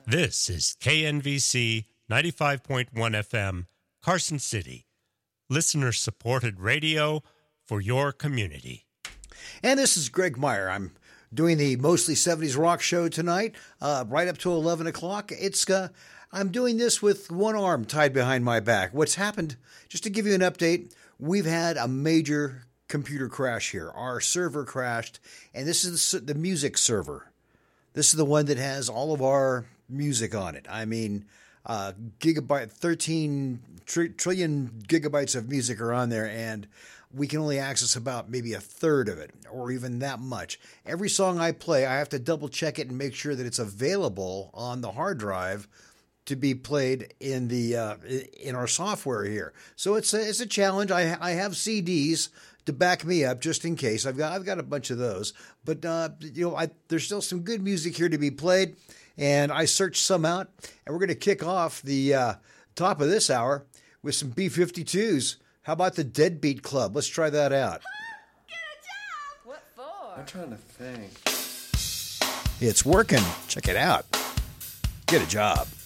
This is KNVC 95.1 FM, Carson City. Listener-supported radio for your community. And this is Greg Meyer. I'm doing the Mostly 70s Rock show tonight, right up to 11 o'clock. I'm doing this with one arm tied behind my back. What's happened, just to give you an update, we've had a major computer crash here. Our server crashed, and this is the music server. This is the one that has all of our music on it. I mean, 13 trillion gigabytes of music are on there, and we can only access about maybe a third of it, or even that much. Every song I play, I have to double check it and make sure that it's available on the hard drive to be played in our software here. So it's a challenge. I have CDs to back me up just in case. I've got a bunch of those, but there's still some good music here to be played, and I searched some out, and we're going to kick off the top of this hour with some B-52s. How about the Deadbeat Club? Let's try that out. Get a job! What for? I'm trying to think. It's working. Check it out. Get a job.